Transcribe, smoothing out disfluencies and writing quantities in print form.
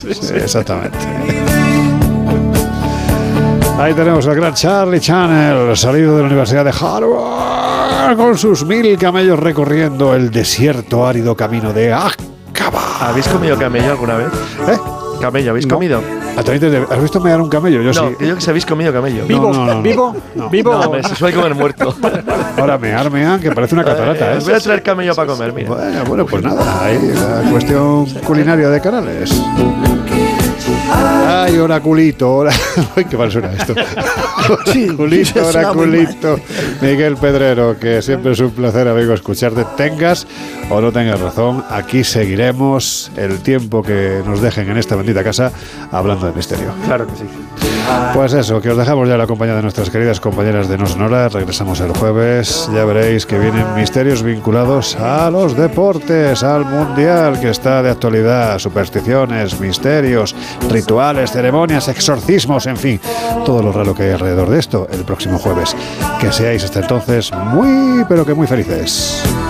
Sí, exactamente. Ahí tenemos al gran Charlie Channel, salido de la Universidad de Harvard, con sus 1000 camellos recorriendo el desierto árido camino de Aqaba. ¿Habéis comido camello alguna vez? ¿Camello habéis comido? ¿Has visto mear un camello? Yo no, sí. Yo que si habéis comido camello. ¿Vivo? ¿Vivo? No. ¿Vivo? No, se suele comer muerto. Ahora mear, que parece una catarata, Voy a traer camello para comer, mira. Bueno, pues nada, ahí la cuestión culinaria de Canales. Ay, oraculito, Ay, qué mal suena esto. Oraculito, oraculito. Miguel Pedrero, que siempre es un placer, amigo, escucharte. Tengas o no tengas razón, aquí seguiremos el tiempo que nos dejen en esta bendita casa hablando de misterio. Claro que sí. Pues eso, que os dejamos ya la compañía de nuestras queridas compañeras de No Sonora. Regresamos el jueves. Ya veréis que vienen misterios vinculados a los deportes, al mundial que está de actualidad, supersticiones, misterios, rituales, ceremonias, exorcismos, en fin, todo lo raro que hay alrededor de esto el próximo jueves. Que seáis hasta entonces muy, pero que muy felices.